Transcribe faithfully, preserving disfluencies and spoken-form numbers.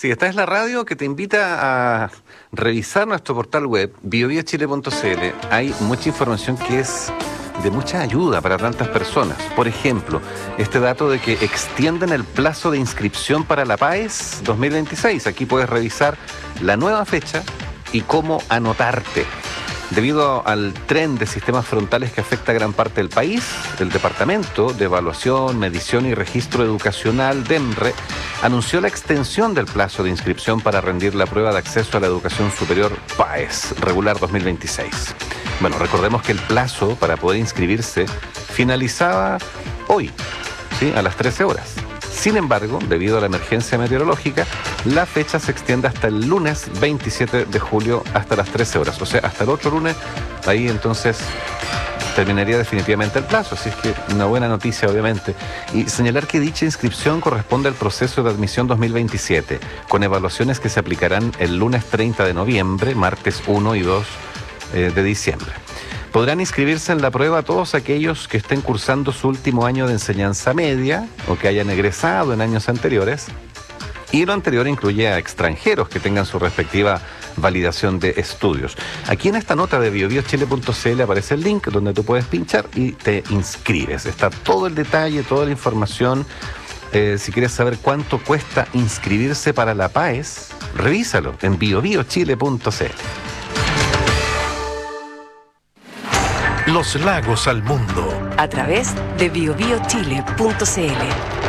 Sí, esta es la radio que te invita a revisar nuestro portal web, bio bio chile punto c l. Hay mucha información que es de mucha ayuda para tantas personas. Por ejemplo, este dato de que extienden el plazo de inscripción para la PAES dos mil veintiséis. Aquí puedes revisar la nueva fecha y cómo anotarte. Debido al tren de sistemas frontales que afecta a gran parte del país, el Departamento de Evaluación, Medición y Registro Educacional, DEMRE, anunció la extensión del plazo de inscripción para rendir la prueba de acceso a la educación superior PAES regular dos mil veintiséis. Bueno, recordemos que el plazo para poder inscribirse finalizaba hoy, ¿sí?, a las trece horas. Sin embargo, debido a la emergencia meteorológica, la fecha se extiende hasta el lunes veintisiete de julio hasta las trece horas. O sea, hasta el otro lunes, ahí entonces terminaría definitivamente el plazo. Así es que una buena noticia, obviamente. Y señalar que dicha inscripción corresponde al proceso de admisión dos mil veintisiete, con evaluaciones que se aplicarán el lunes treinta de noviembre, martes uno y dos eh, de diciembre. Podrán inscribirse en la prueba todos aquellos que estén cursando su último año de enseñanza media o que hayan egresado en años anteriores. Y lo anterior incluye a extranjeros que tengan su respectiva validación de estudios. Aquí en esta nota de bio bio chile punto c l aparece el link donde tú puedes pinchar y te inscribes. Está todo el detalle, toda la información. Eh, si quieres saber cuánto cuesta inscribirse para la PAES, revísalo en bio bio chile punto c l. Los lagos al mundo a través de bio bio chile punto c l.